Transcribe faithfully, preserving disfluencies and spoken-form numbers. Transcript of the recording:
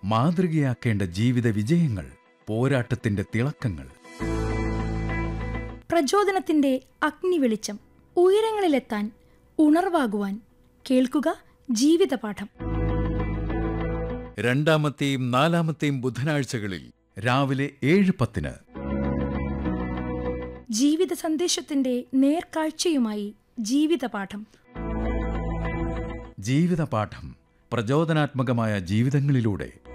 മാതൃകയാക്കേണ്ട ജീവിത വിജയങ്ങൾ, പോരാട്ടത്തിന്റെ തിളക്കങ്ങൾ. പ്രചോദനത്തിന്റെ അഗ്നി വെളിച്ചം, ഉയരങ്ങളിലെത്താൻ ഉണർവാകുവാൻ. കേൾക്കുക ജീവിതപാഠം. രണ്ടാമത്തെയും നാലാമത്തെയും ബുധനാഴ്ചകളിൽ രാവിലെ ഏഴ് പത്തിന്. ജീവിത സന്ദേശത്തിന്റെ നേർക്കാഴ്ചയുമായി ജീവിതപാഠം. ജീവിതപാഠം പ്രചോദനാത്മകമായ ജീവിതങ്ങളിലൂടെ